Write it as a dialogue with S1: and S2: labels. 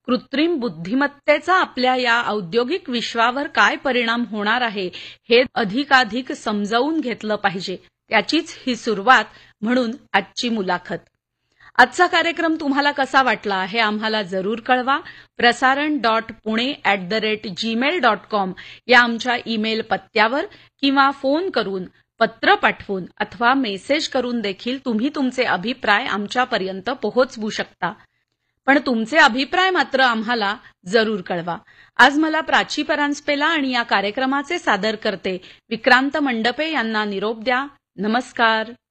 S1: कृत्रिम बुद्धिमत्तेचा आपल्या या औद्योगिक विश्वावर काय परिणाम होणार आहे हे अधिकाधिक समजावून घेतलं पाहिजे. त्याचीच ही सुरुवात म्हणून आजची मुलाखत. आजचा कार्यक्रम तुम्हाला कसा वाटला हे आम्हाला जरूर कळवा. prasaran.pune@gmail.com या आमच्या ईमेल पत्त्यावर किंवा फोन करून, पत्र पाठवून अथवा मेसेज करून देखील तुम्ही तुमचे अभिप्राय आमच्यापर्यंत पोहोचवू शकता. पण तुमचे अभिप्राय मात्र आम्हाला जरूर कळवा. आज मला प्राची परांजपेला आणि या कार्यक्रमाचे सादरकर्ते विक्रांत मंडपे यांना निरोप द्या. नमस्कार.